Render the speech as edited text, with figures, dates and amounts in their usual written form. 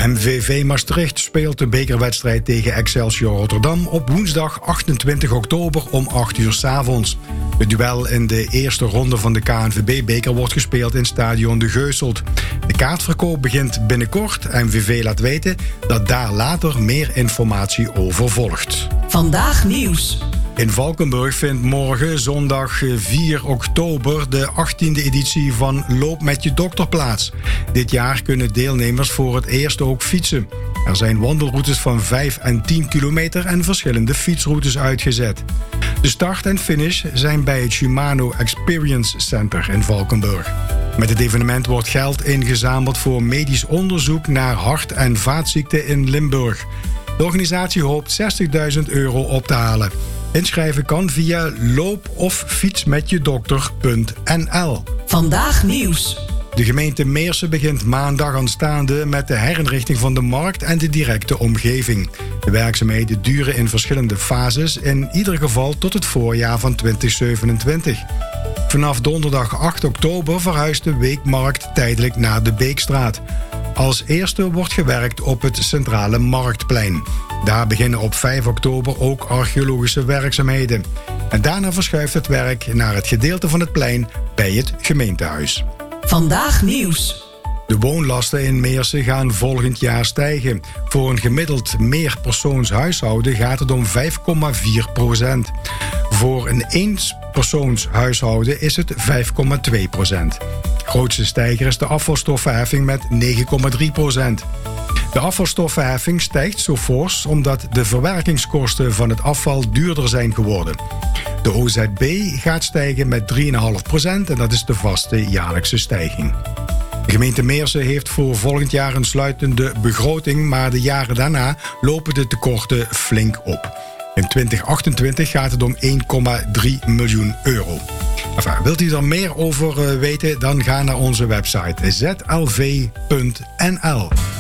MVV Maastricht speelt de bekerwedstrijd tegen Excelsior Rotterdam op woensdag 28 oktober om 8 uur 's avonds. Het duel in de eerste ronde van de KNVB-beker wordt gespeeld in stadion De Geuselt. De kaartverkoop begint binnenkort. MVV laat weten dat daar later meer informatie over volgt. Vandaag nieuws. In Valkenburg vindt morgen, zondag 4 oktober, de 18e editie van Loop met je dokter plaats. Dit jaar kunnen deelnemers voor het eerst ook fietsen. Er zijn wandelroutes van 5 en 10 kilometer en verschillende fietsroutes uitgezet. De start en finish zijn bij het Shimano Experience Center in Valkenburg. Met het evenement wordt geld ingezameld voor medisch onderzoek naar hart- en vaatziekten in Limburg. De organisatie hoopt €60.000 op te halen. Inschrijven kan via loop- of fietsmetjedokter.nl. Vandaag nieuws. De gemeente Meersen begint maandag aanstaande met de herinrichting van de markt en de directe omgeving. De werkzaamheden duren in verschillende fases, in ieder geval tot het voorjaar van 2027. Vanaf donderdag 8 oktober verhuist de weekmarkt tijdelijk naar de Beekstraat. Als eerste wordt gewerkt op het centrale Marktplein. Daar beginnen op 5 oktober ook archeologische werkzaamheden. En daarna verschuift het werk naar het gedeelte van het plein bij het gemeentehuis. Vandaag nieuws. De woonlasten in Meersen gaan volgend jaar stijgen. Voor een gemiddeld meerpersoonshuishouden gaat het om 5,4%. Voor een eenpersoonshuishouden is het 5,2%. Grootste stijger is de afvalstoffenheffing met 9,3%. De afvalstoffenheffing stijgt zo fors omdat de verwerkingskosten van het afval duurder zijn geworden. De OZB gaat stijgen met 3,5% en dat is de vaste jaarlijkse stijging. De gemeente Meersen heeft voor volgend jaar een sluitende begroting, maar de jaren daarna lopen de tekorten flink op. In 2028 gaat het om €1,3 miljoen. Wilt u er meer over weten, dan ga naar onze website zlv.nl.